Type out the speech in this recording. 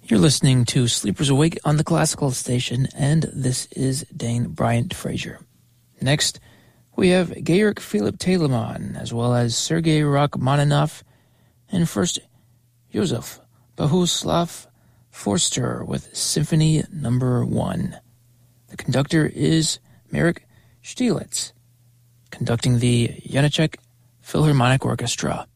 You're listening to Sleepers Awake on the Classical Station, and this is Dane Bryant Frazier. Next, we have Georg Philipp Telemann, as well as Sergei Rachmaninoff, and first, Josef Bohuslav Forster with Symphony No. 1. The conductor is Marek Stieglitz, conducting the Janáček Philharmonic Orchestra.